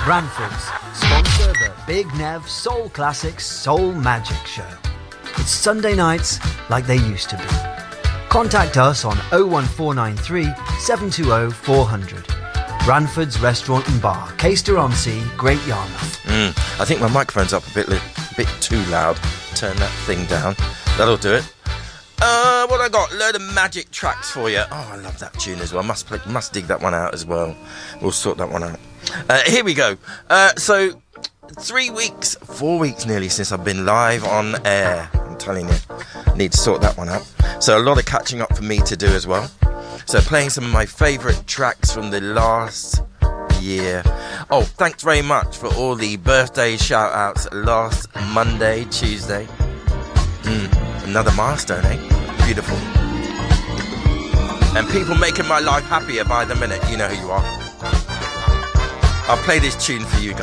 Branford's sponsor the Big Nev Soul Classics Soul Magic Show. It's Sunday nights like they used to be. Contact us on 01493 720 400. Branford's Restaurant and Bar, Caister-on-Sea, Great Yarmouth. I think my microphone's up a bit too loud. Turn that thing down. That'll do it. What I got? Load of magic tracks for you. Oh, I love that tune as well. Must dig that one out as well. We'll sort that one out. Here we go. So 4 weeks nearly since I've been live on air. I'm telling you, need to sort that one out. So a lot of catching up for me to do as well. So playing some of my favourite tracks from the last year. Oh, thanks very much for all the birthday shout outs last Monday, Tuesday. Another milestone, eh? Beautiful. And people making my life happier by the minute. You know who you are. I'll play this tune for you guys.